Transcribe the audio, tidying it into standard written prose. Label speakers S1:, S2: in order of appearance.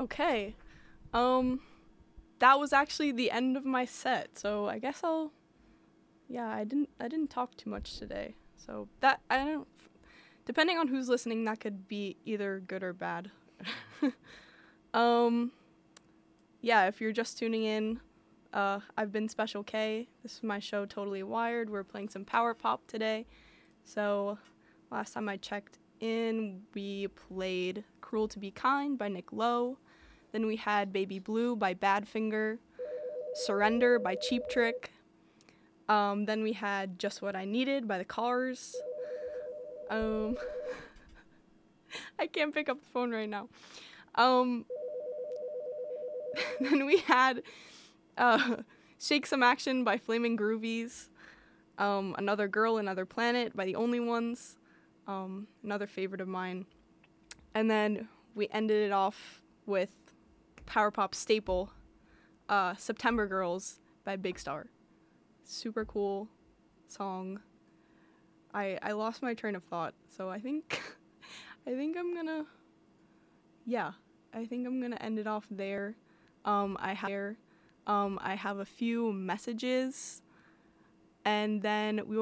S1: Okay. Um, that was actually the end of my set. So I guess I'll. Yeah, I didn't talk too much today. So that I don't. Depending on who's listening, that could be either good or bad. um, yeah, if you're just tuning in, I've been Special K. This is my show, Totally Wired. We're playing some power pop today. So last time I checked in, we played Cruel to Be Kind by Nick Lowe. Then we had Baby Blue by Badfinger, Surrender by Cheap Trick. Then we had Just What I Needed by The Cars. Um, I can't pick up the phone right now. Um, then we had Shake Some Action by Flaming Groovies. Another Girl, Another Planet by The Only Ones. Another favorite of mine. And then we ended it off with power pop staple, September Girls by Big Star. Super cool song. I lost my train of thought, so I think I'm gonna end it off there. I have a few messages, and then we will